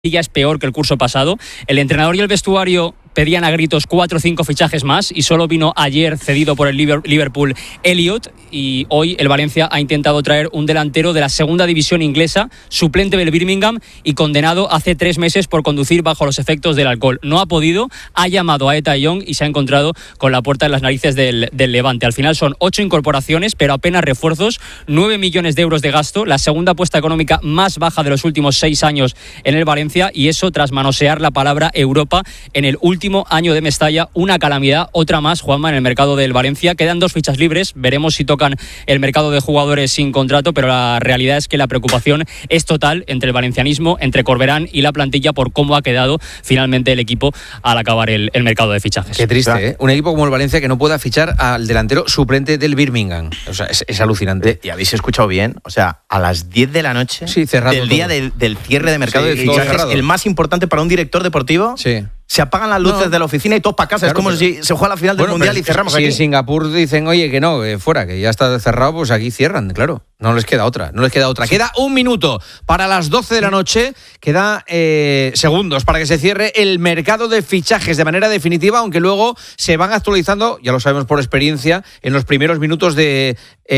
es peor que el curso pasado. El entrenador y el vestuario pedían a gritos 4 o 5 fichajes más y solo vino ayer cedido por el Liverpool Elliot, y hoy el Valencia ha intentado traer un delantero de la segunda división inglesa, suplente del Birmingham y condenado hace 3 meses por conducir bajo los efectos del alcohol. No ha podido, ha llamado a Eta Young y se ha encontrado con la puerta en las narices del Levante. Al final son 8 incorporaciones, pero apenas refuerzos, 9 millones de euros de gasto, la segunda apuesta económica más baja de los últimos 6 años en el Valencia, y eso tras manosear la palabra Europa en el último año de Mestalla. Una calamidad, otra más, Juanma, en el mercado del Valencia. Quedan 2 fichas libres, veremos si tocan el mercado de jugadores sin contrato, pero la realidad es que la preocupación es total entre el valencianismo, entre Corberán y la plantilla por cómo ha quedado finalmente el equipo al acabar el mercado de fichajes. Qué triste, ¿eh? Un equipo como el Valencia que no pueda fichar al delantero suplente del Birmingham. O sea, es alucinante. Y habéis escuchado bien, o sea, a las 10 de la noche, sí, del día del cierre de mercado de fichajes, el más importante para un director deportivo. Sí. Se apagan las luces de la oficina y todos para casa. Claro, es como si se juega la final del Mundial y cerramos aquí. Si en Singapur dicen, oye, que no, fuera, que ya está cerrado, pues aquí cierran, claro. No les queda otra. Sí. Queda 1 minuto para las 12 de la noche. Queda segundos para que se cierre el mercado de fichajes de manera definitiva, aunque luego se van actualizando, ya lo sabemos por experiencia, en los primeros minutos de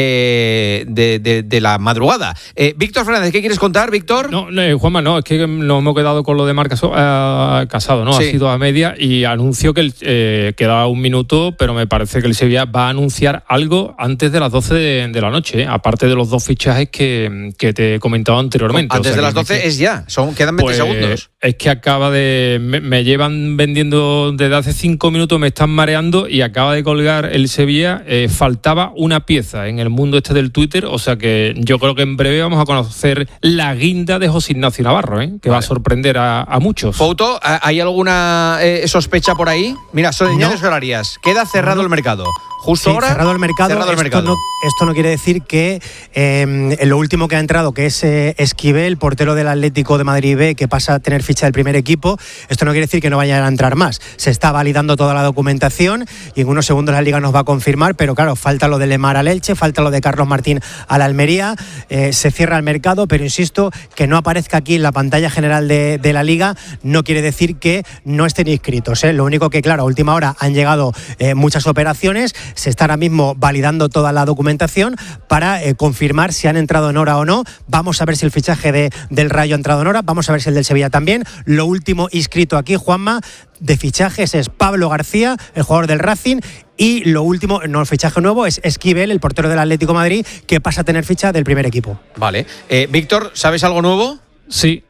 la madrugada. Víctor Fernández, ¿qué quieres contar, Víctor? No, Juanma, no, es que nos hemos quedado con lo de Marc Casado, ¿no? Sí. Ha sido a media y anuncio que queda 1 minuto, pero me parece que el Sevilla va a anunciar algo antes de las 12 de la noche, aparte de los 2 fichajes que te he comentado anteriormente. Antes de las 12 es ya, quedan 20 segundos. Es que acaba de... Me llevan vendiendo desde hace 5 minutos, me están mareando y acaba de colgar el Sevilla. Faltaba una pieza en el mundo este del Twitter, o sea que yo creo que en breve vamos a conocer la guinda de José Ignacio Navarro, que va a sorprender a muchos. Fouto, ¿hay alguna sospecha por ahí? Mira, señales horarias. Queda cerrado el mercado. Justo sí, ahora. Cerrado el mercado. Esto no quiere decir que lo último que ha entrado, que es Esquivel, portero del Atlético de Madrid B, que pasa a tener ficha del primer equipo, esto no quiere decir que no vayan a entrar más. Se está validando toda la documentación y en unos segundos la Liga nos va a confirmar, pero claro, falta lo de Lemar al Elche, falta lo de Carlos Martín al Almería, se cierra el mercado, pero insisto, que no aparezca aquí en la pantalla general de la Liga no quiere decir que no estén inscritos. Lo único que, claro, a última hora han llegado muchas operaciones. Se está ahora mismo validando toda la documentación para confirmar si han entrado en hora o no. Vamos a ver si el fichaje del Rayo ha entrado en hora, vamos a ver si el del Sevilla también. Lo último inscrito aquí, Juanma, de fichajes es Pablo García, el jugador del Racing, y lo último, no el fichaje nuevo, es Esquivel, el portero del Atlético de Madrid, que pasa a tener ficha del primer equipo. Vale. Víctor, ¿sabes algo nuevo? Sí.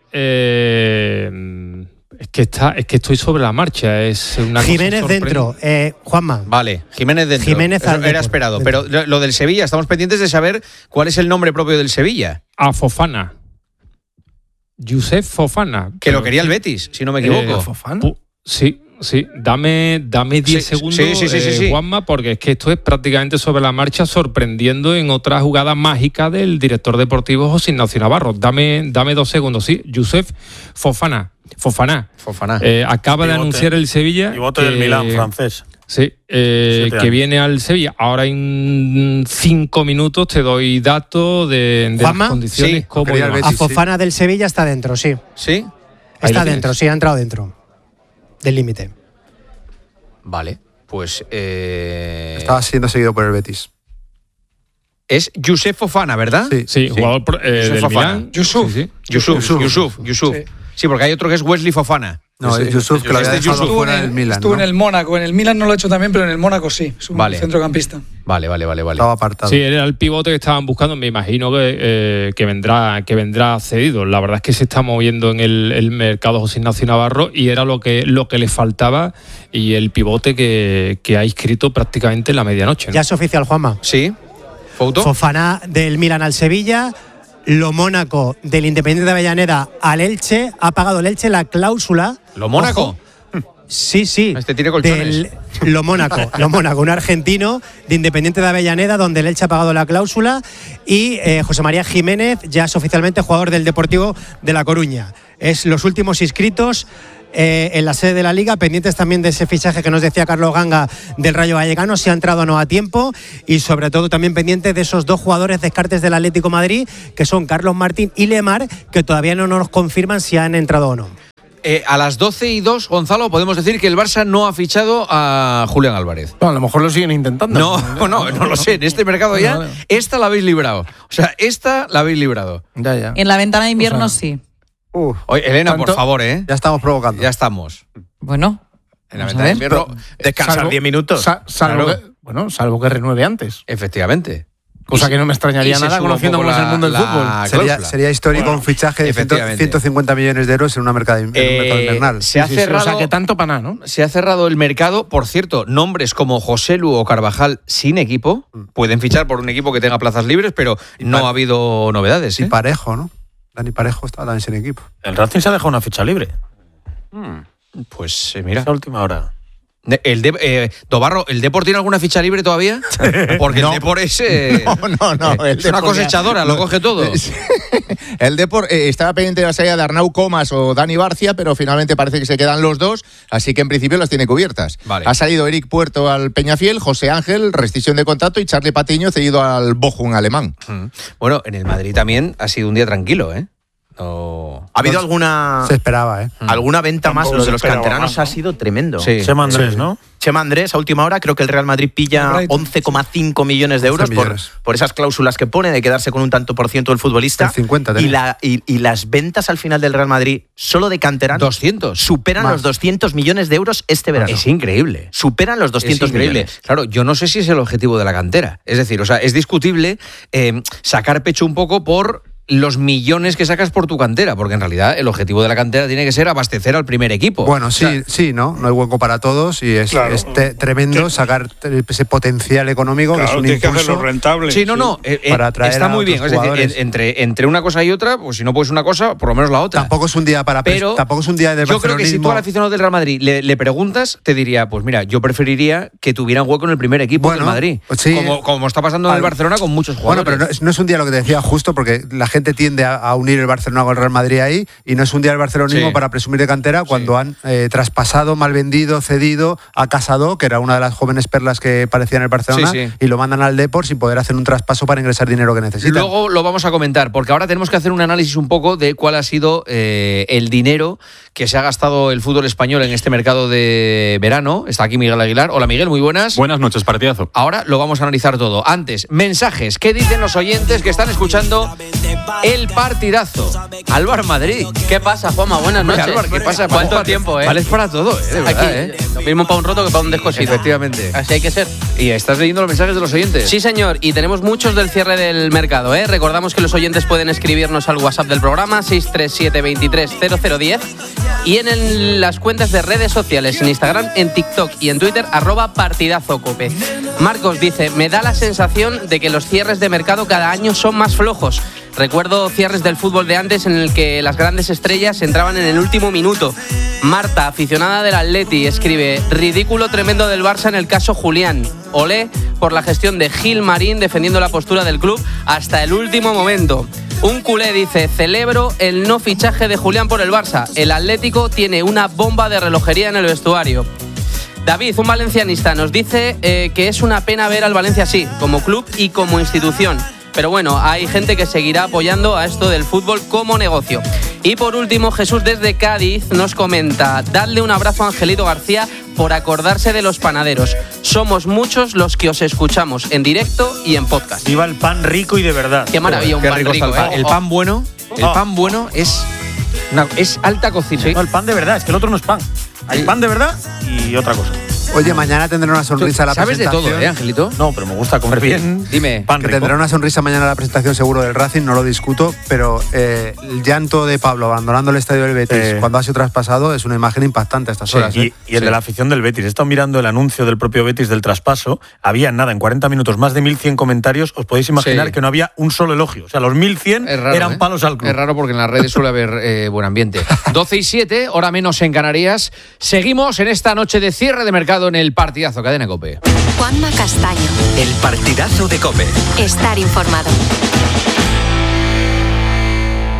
Es que estoy sobre la marcha. Es una Jiménez dentro, Juanma. Vale, Jiménez dentro. Eso era esperado. Pero lo del Sevilla, estamos pendientes de saber cuál es el nombre propio del Sevilla. A Fofana. Josep Fofana. Que lo quería el Betis, si no me equivoco. ¿Fofana? Sí. Dame 10 segundos, sí. Juanma, porque es que esto es prácticamente sobre la marcha, sorprendiendo en otra jugada mágica del director deportivo José Ignacio Navarro. Dame 2 segundos, sí. Josep Fofana. Acaba de anunciar el Sevilla. Pivote del Milán, francés. Sí, que viene al Sevilla. Ahora en 5 minutos te doy datos de las condiciones. Sí, a Fofana del Sevilla está dentro, sí. ¿Sí? Está dentro, sí, ha entrado dentro del límite. Vale, pues... Estaba siendo seguido por el Betis. Es Josep Fofana, ¿verdad? Sí. Jugador del Milán. Yusuf. Sí, porque hay otro que es Wesley Fofana. No, es Yusuf, que lo había dejado fuera del Milan. Estuvo en el Mónaco. En el Milan no lo ha hecho también, pero en el Mónaco sí. Es un centrocampista. Vale. Estaba apartado. Sí, era el pivote que estaban buscando. Me imagino que vendrá cedido. La verdad es que se está moviendo en el mercado José Ignacio Navarro y era lo que le faltaba, y el pivote que ha inscrito prácticamente en la medianoche, ¿no? Ya es oficial, Juanma. Sí. Fofana del Milan al Sevilla. Lo Mónaco del Independiente de Avellaneda al Elche. Ha pagado el Elche la cláusula. ¿Lo Mónaco? Sí. Este tiene colchones. Lo Mónaco, un argentino de Independiente de Avellaneda, donde el Elche ha pagado la cláusula. Y José María Jiménez ya es oficialmente jugador del Deportivo de La Coruña. Es los últimos inscritos en la sede de la Liga, pendientes también de ese fichaje que nos decía Carlos Ganga del Rayo Vallecano, si ha entrado o no a tiempo, y sobre todo también pendientes de esos 2 jugadores descartes del Atlético de Madrid, que son Carlos Martín y Lemar, que todavía no nos confirman si han entrado o no. a las 12:02, Gonzalo, podemos decir que el Barça no ha fichado a Julián Álvarez. No, a lo mejor lo siguen intentando. No lo sé. En este mercado ya, esta la habéis librado. O sea, esta la habéis librado. Ya. En la ventana de invierno sí. Oye, Elena, por favor, ¿eh? Ya estamos provocando. Ya estamos. Bueno. En la ventana de invierno, descansar 10 minutos. Salvo que renueve antes. Efectivamente. Cosa que no me extrañaría nada conociendo cómo es el mundo del fútbol. Sería histórico un fichaje de 150 millones de euros en un mercado invernal. Se ha cerrado, o sea, que tanto para nada, ¿no? Se ha cerrado el mercado. Por cierto, nombres como Joselu o Carvajal sin equipo pueden fichar por un equipo que tenga plazas libres, pero no ha habido novedades. Y Parejo, ¿no? Dani Parejo está también sin equipo. El Racing se ha dejado una ficha libre. Pues mira. Esa última hora. Dobarro, ¿el Depor tiene alguna ficha libre todavía? Porque el Depor es... no. Es una cosechadora, lo coge todo. El Depor estaba pendiente de la salida de Arnau Comas o Dani Barcia, pero finalmente parece que se quedan los dos, así que en principio las tiene cubiertas. Vale. Ha salido Eric Puerto al Peñafiel, José Ángel, rescisión de contrato, y Charlie Patiño cedido al Bochum alemán. Bueno, en el Madrid también ha sido un día tranquilo, ¿eh? ¿Ha habido alguna... Se esperaba, alguna venta más? Lo de los canteranos ha sido tremendo. Sí. Chema Andrés, ¿no? Chema Andrés, a última hora, creo que el Real Madrid pilla 11,5 millones de euros por esas cláusulas que pone de quedarse con un tanto por ciento del futbolista. 50 y las ventas al final del Real Madrid, solo de canteranos, 200. Superan los 200 millones de euros este verano. Es increíble. Superan los 200 millones. Claro, yo no sé si es el objetivo de la cantera. Es decir, o sea, es discutible sacar pecho un poco por los millones que sacas por tu cantera, porque en realidad el objetivo de la cantera tiene que ser abastecer al primer equipo. Bueno, sí, ¿no? No hay hueco para todos y es tremendo sacar ese potencial económico, que es un impulso. Que hacerlo rentable. Sí, no, para atraer está muy bien. Es decir, entre una cosa y otra, pues si no puedes una cosa, por lo menos la otra. Tampoco es un día tampoco es un día de yo creo que si tú al aficionado del Real Madrid le preguntas, te diría, pues mira, yo preferiría que tuviera un hueco en el primer equipo del Madrid. Sí, como está pasando en el Barcelona con muchos jugadores. Bueno, pero no es un día, lo que te decía, justo porque la gente tiende a unir el Barcelona con el Real Madrid ahí, y no es un día el barcelonismo para presumir de cantera cuando han traspasado, mal vendido, cedido a Casado, que era una de las jóvenes perlas que parecía en el Barcelona, y lo mandan al Depor sin poder hacer un traspaso para ingresar dinero que necesitan. Luego lo vamos a comentar, porque ahora tenemos que hacer un análisis un poco de cuál ha sido el dinero que se ha gastado el fútbol español en este mercado de verano. Está aquí Miguel Aguilar. Hola Miguel, muy buenas. Buenas noches, partidazo. Ahora lo vamos a analizar todo. Antes, mensajes. ¿Qué dicen los oyentes que están escuchando el partidazo? Álvaro Madrid. ¿Qué pasa, Juanma? Buenas noches. Álvaro, ¿qué pasa? ¿Cuánto tiempo, Vales para todo, de verdad, aquí, lo mismo para un roto que para un descosido. Efectivamente. Así hay que ser. ¿Y estás leyendo los mensajes de los oyentes? Sí, señor, y tenemos muchos del cierre del mercado, ¿eh? Recordamos que los oyentes pueden escribirnos al WhatsApp del programa 637 23 0010 y en las cuentas de redes sociales, en Instagram, en TikTok y en Twitter, @partidazocope. Marcos dice, me da la sensación de que los cierres de mercado cada año son más flojos. Recuerdo cierres del fútbol de antes en el que las grandes estrellas entraban en el último minuto. Marta, aficionada del Atleti, escribe, ridículo tremendo del Barça en el caso Julián. Olé por la gestión de Gil Marín defendiendo la postura del club hasta el último momento. Un culé dice, celebro el no fichaje de Julián por el Barça. El Atlético tiene una bomba de relojería en el vestuario. David, un valencianista, nos dice que es una pena ver al Valencia así, como club y como institución. Pero bueno, hay gente que seguirá apoyando a esto del fútbol como negocio. Y por último, Jesús desde Cádiz nos comenta, dadle un abrazo a Angelito García por acordarse de los panaderos. Somos muchos los que os escuchamos en directo y en podcast. Viva el pan rico y de verdad. Qué maravilla, un pan rico. El pan bueno, pan bueno es alta cocina. No, el pan de verdad, es que el otro no es pan. Hay pan de verdad y otra cosa. Oye, mañana tendrá una sonrisa la presentación. ¿Sabes de todo, Angelito? No, pero me gusta comer bien. Dime. Pan rico. Tendrá una sonrisa mañana la presentación seguro del Racing, no lo discuto, pero el llanto de Pablo abandonando el estadio del Betis cuando ha sido traspasado es una imagen impactante a estas horas. Y el de la afición del Betis. He estado mirando el anuncio del propio Betis del traspaso. Había en 40 minutos, más de 1.100 comentarios. Os podéis imaginar que no había un solo elogio. O sea, los 1.100 eran palos al club. Es raro porque en las redes suele haber buen ambiente. 12:07, hora menos en Canarias. Seguimos en esta noche de cierre de mercado en el partidazo. Cadena COPE. Juanma Castaño. El partidazo de COPE. Estar informado.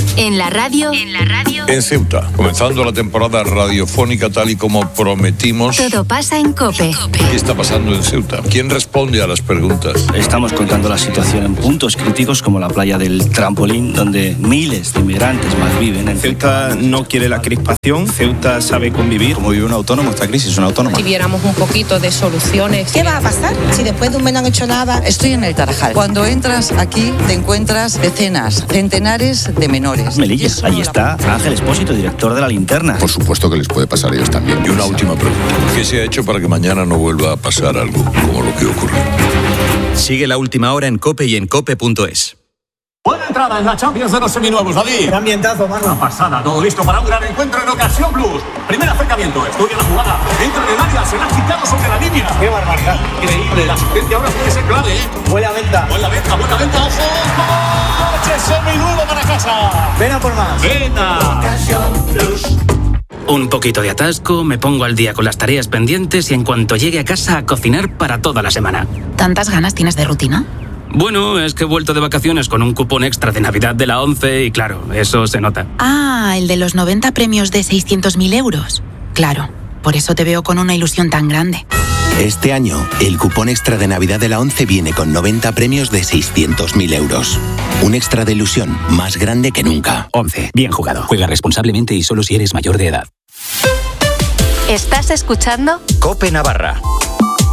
En la radio. En Ceuta, comenzando la temporada radiofónica tal y como prometimos. Todo pasa en COPE. ¿Qué está pasando en Ceuta? ¿Quién responde a las preguntas? Estamos contando la situación en puntos críticos como la playa del Trampolín, donde miles de inmigrantes malviven. Ceuta no quiere la crispación, Ceuta sabe convivir. Como vive un autónomo, esta crisis es un autónomo. Si viéramos un poquito de soluciones. ¿Qué va a pasar si después de un mes no han hecho nada? Estoy en el Tarajal. Cuando entras aquí te encuentras decenas, centenares de menores. Melilla, ahí está Ángel Espósito, director de La Linterna. Por supuesto que les puede pasar a ellos también. Y una última pregunta. ¿Qué se ha hecho para que mañana no vuelva a pasar algo como lo que ocurrió? Sigue La Última Hora en COPE y en COPE.es. Buena entrada en la Champions de los seminuevos, David. Qué ambientazo, mano. Una pasada, todo listo para un gran encuentro en Ocasión Plus. Primer acercamiento, estudia la jugada, entra en el área, se la ha quitado sobre la línea. Qué barbaridad. Increíble, la asistencia ahora tiene que ser clave, Buena venta. Buena venta, ojo. ¡Coche seminuevo para casa! Ven a por más. Venta. Ocasión Plus. Un poquito de atasco, me pongo al día con las tareas pendientes y en cuanto llegue a casa a cocinar para toda la semana. ¿Tantas ganas tienes de rutina? Bueno, es que he vuelto de vacaciones con un cupón extra de Navidad de la 11 y claro, eso se nota. Ah, el de los 90 premios de 600.000 euros. Claro, por eso te veo con una ilusión tan grande. Este año, el cupón extra de Navidad de la 11 viene con 90 premios de 600.000 euros. Un extra de ilusión más grande que nunca. 11. Bien jugado. Juega responsablemente y solo si eres mayor de edad. ¿Estás escuchando? COPE Navarra.